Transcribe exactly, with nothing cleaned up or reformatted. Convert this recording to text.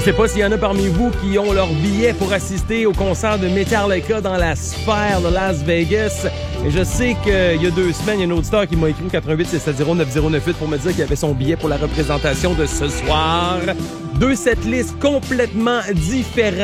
sais pas s'il y en a parmi vous qui ont leur billet pour assister au concert de Metallica dans la sphère de Las Vegas. Et je sais qu'il y a deux semaines, il y a un auditeur qui m'a écrit au quatre-vingt-huit six cent soixante neuf zéro neuf huit pour me dire qu'il avait son billet pour la représentation de ce soir. Deux setlists complètement différents.